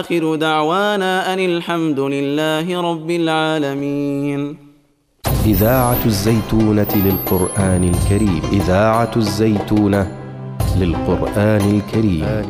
آخر دعوانا أن الحمد لله رب العالمين. إذاعة الزيتونة للقرآن الكريم. إذاعة الزيتونة للقرآن الكريم.